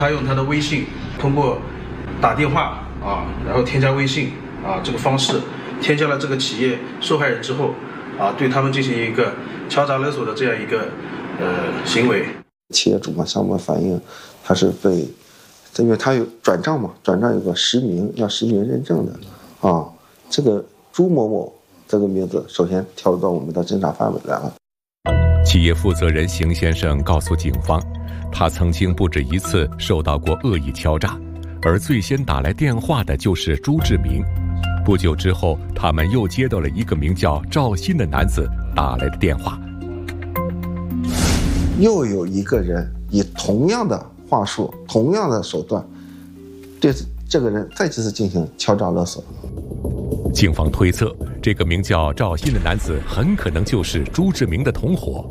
他用他的微信，通过打电话然后添加微信这个方式，添加了这个企业受害人之后对他们进行一个敲诈勒索的这样一个行为。 企业主向我们反映，他是被，因为他有转账嘛，转账有个实名，要实名认证的这个朱某某这个名字首先跳入到我们的侦查范围来了。 企业负责人邢先生告诉警方，他曾经不止一次受到过恶意敲诈，而最先打来电话的就是朱志明。不久之后，他们又接到了一个名叫赵鑫的男子打来的电话， 又有一个人以同样的话术、同样的手段，对这个人再次进行敲诈勒索。 警方推测，这个名叫赵鑫的男子很可能就是朱志明的同伙。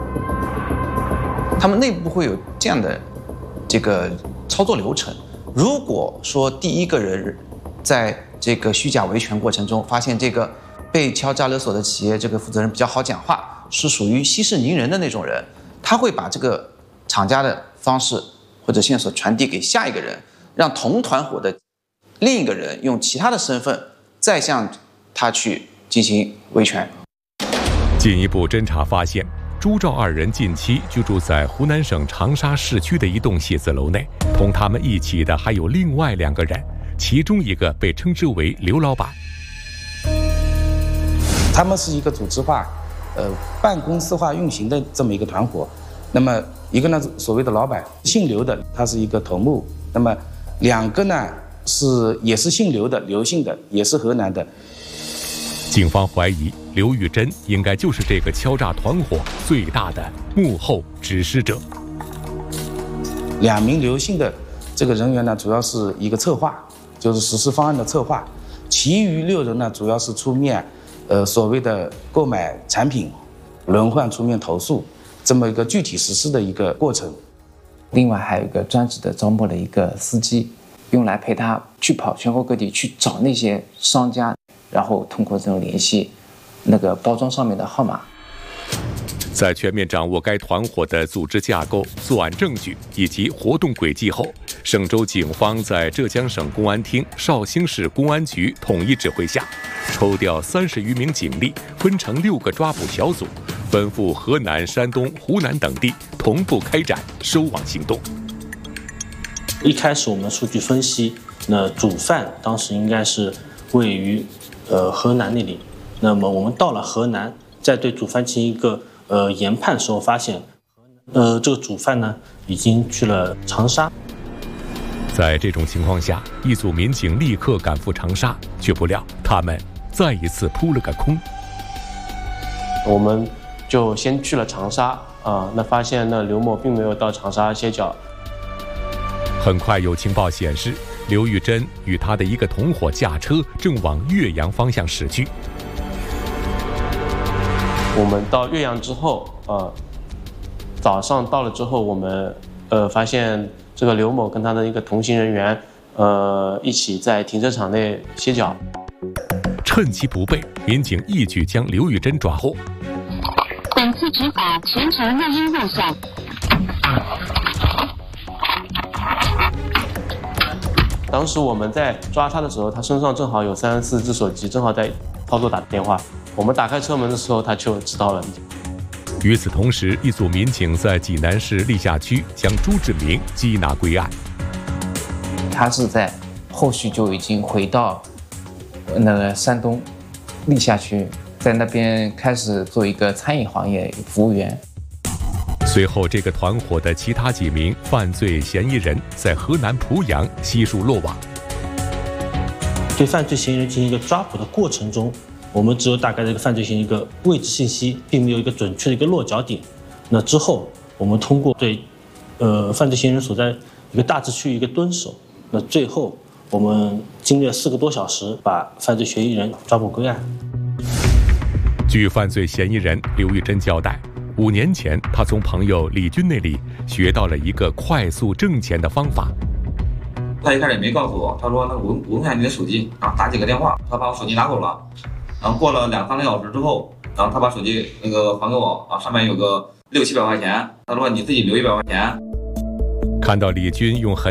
他们内部会有这样的这个操作流程：如果说第一个人在这个虚假维权过程中发现这个被敲诈勒索的企业这个负责人比较好讲话，是属于息事宁人的那种人，他会把这个厂家的方式或者线索传递给下一个人，让同团伙的另一个人用其他的身份再向他去进行维权。 进一步侦查发现，朱赵二人近期居住在湖南省长沙市区的一栋写字楼内，同他们一起的还有另外2个人，其中一个被称之为刘老板。 他们是一个组织化、半公司化运行的这么一个团伙。那么一个呢，所谓的老板姓刘的，他是一个头目；那么2个呢也是姓刘的，刘姓的，也是河南的。 警方怀疑刘玉珍应该就是这个敲诈团伙最大的幕后指使者。 2名刘姓的这个人员呢，主要是一个策划，就是实施方案的策划；其余6人呢，主要是出面，所谓的购买产品，轮换出面投诉，这么一个具体实施的一个过程。 另外还有一个专职的招募了一个司机，用来陪他去跑全国各地去找那些商家，然后通过这种联系，那个包装上面的号码。 在全面掌握该团伙的组织架构、作案证据以及活动轨迹后，嵊州警方在浙江省公安厅绍兴市公安局统一指挥下，抽调30余名警力，分成6个抓捕小组，奔赴河南、山东、湖南等地，同步开展收网行动。 一开始我们的数据分析，那主犯当时应该是位于河南那里。那么我们到了河南，在对主犯进行一个研判的时候，发现这个主犯呢已经去了长沙。 在这种情况下，一组民警立刻赶赴长沙，却不料他们再一次扑了个空。 我们就先去了长沙那发现刘某并没有到长沙歇脚。 很快有情报显示，刘玉珍与他的一个同伙驾车正往岳阳方向驶去。 我们到岳阳之后，早上到了之后，我们发现这个刘某跟他的一个同行人员，一起在停车场内歇脚。 趁其不备，民警一举将刘玉珍抓获。 本次执法全程录音录像。 当时我们在抓他的时候，他身上正好有3-4只手机，正好在操作打电话。我们打开车门的时候，他就知道了。 与此同时，一组民警在济南市历下区将朱志明缉拿归案。 他是在后续就已经回到那个山东历下区，在那边开始做一个餐饮行业服务员。 随后，这个团伙的其他几名犯罪嫌疑人在河南濮阳悉数落网。 对犯罪嫌疑人进行一个抓捕的过程中，我们只有大概这个犯罪嫌疑一个位置信息，并没有一个准确的一个落脚点。那之后，我们通过对犯罪嫌疑人所在一个大致区域一个蹲守，那最后我们经历了4个多小时，把犯罪嫌疑人抓捕归案。 据犯罪嫌疑人刘玉珍交代，5年前他从朋友李军那里学到了一个快速挣钱的方法。 他一开始也没告诉我，他说我问下你的手机，然后打几个电话，他把我手机拿走了。然后过了2-3个小时之后，然后他把手机还给我上面有个600-700块钱，他说你自己留100块钱。 看到李军用很